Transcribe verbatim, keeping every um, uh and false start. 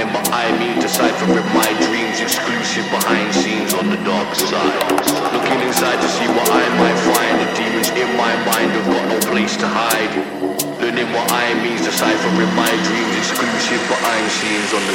Learning what I mean, deciphering my dreams, exclusive behind scenes on the dark side. Looking inside to see what I might find. The demons in my mind have got no place to hide. Learning what I mean, deciphering my dreams, exclusive behind scenes on the